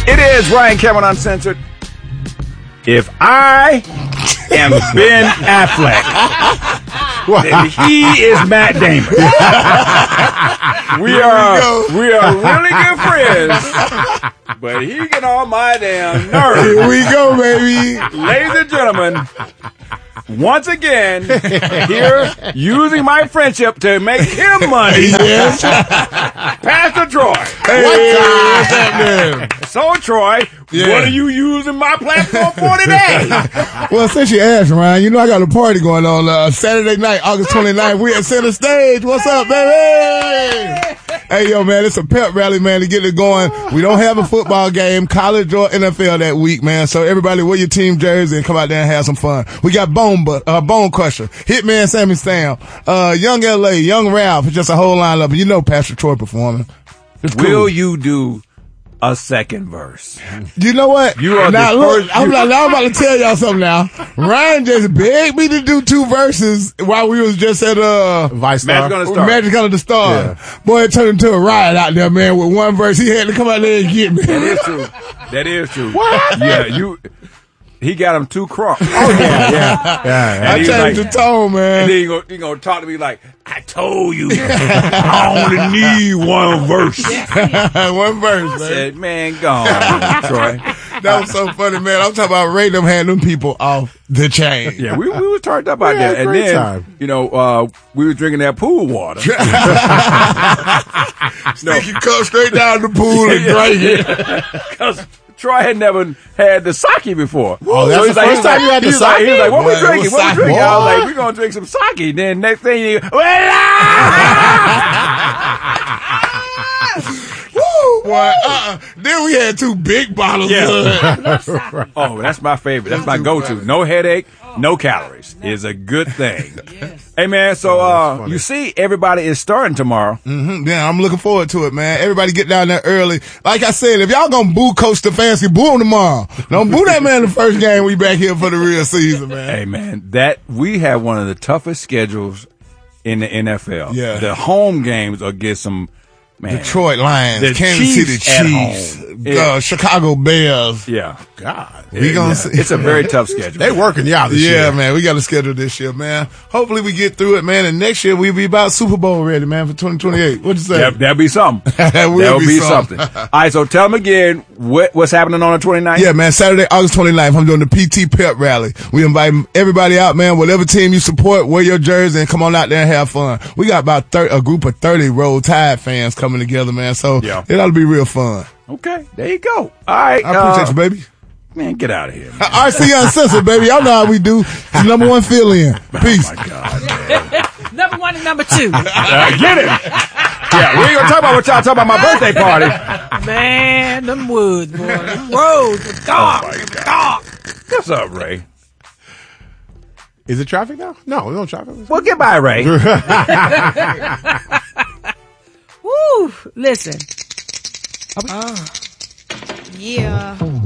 It is Ryan Cameron Uncensored. If I am Ben Affleck, then he is Matt Damon. We are really good friends, but he get on my damn nerves. Here we go, baby. Ladies and gentlemen, once again, here using my friendship to make him money. Yes. Pastor Troy. Hey, what's happening? So, Troy, what are you using my platform for today? Well, since you asked, Ryan, you know I got a party going on Saturday night, August 29th. We at Center Stage. What's up, baby? Hey, yo, man, it's a pep rally, man, to get it going. We don't have a football game, college or NFL that week, man. So everybody wear your team jersey and come out there and have some fun. We got Bone Crusher, Hitman Sammy Sam, Young LA, Young Ralph, just a whole lineup. You know Pastor Troy performing. It's cool. Will you do a second verse? You know what? You are now, the look, first. I'm about to tell y'all something now. Ryan just begged me to do 2 verses while we was just at Vice Star. Magic Under the Star. Yeah. Boy, it turned into a riot out there, man. With 1 verse, he had to come out there and get me. That is true. What? Yeah, he got him too crunk. Oh yeah. I changed the tone, man. And then he gonna talk to me like, I told you, I only need 1 verse. 1 verse, man. I said, man, go on, Troy. That was so funny, man. I'm talking about Ray them had them people off the chain. Yeah, we was turned up out there, and then time. we was drinking that pool water. Stick your cup straight down the pool and drink it. Because Troy had never had the sake before. Oh, that's the first time you had the sake? He was like, what we Boy, drinking? it was What we drinking? sake. I was like, we're going to drink some sake. Then next thing you Woo, boy, Then we had 2 big bottles. Oh, that's my favorite. That's my go-to. No headache, no calories is a good thing. Yes. Hey, man, so you see everybody is starting tomorrow. Mm-hmm. Yeah, I'm looking forward to it, man. Everybody get down there early. Like I said, if y'all gonna boo Coach Stefanski, boo him tomorrow. Don't boo that man the first game. We back here for the real season, man. Hey, man, we have one of the toughest schedules in the NFL. Yeah. The home games against some, man. Detroit Lions, The Kansas Chiefs City at Chiefs, home. Chicago Bears. Yeah. God. We gonna see. It's a very tough schedule. They working y'all this year. Yeah, man, we got a schedule this year, man. Hopefully we get through it, man, and next year we'll be about Super Bowl ready, man, for 2028. What'd you say? That'll be something. That'll be something. All right, so tell them again what's happening on the 29th. Yeah, man, Saturday, August 29th, I'm doing the PT Pep Rally. We invite everybody out, man, whatever team you support, wear your jersey and come on out there and have fun. We got about a group of 30 Roll Tide fans coming together, man, so it ought to be real fun. Okay, there you go. All right. I appreciate you, baby. Man, get out of here. Man. RC Uncensored, baby. Y'all know how we do. It's number 1 fill-in. Peace. Oh, my God, man. Number 1 and number 2. Get it. Yeah, we ain't going to talk about what y'all talk about my birthday party. Man, them woods, boy. Them roads are dark. Oh, my God. Dark. What's up, Ray? Is it traffic now? No, no traffic. Well, goodbye, Ray. Woo, listen. Yeah.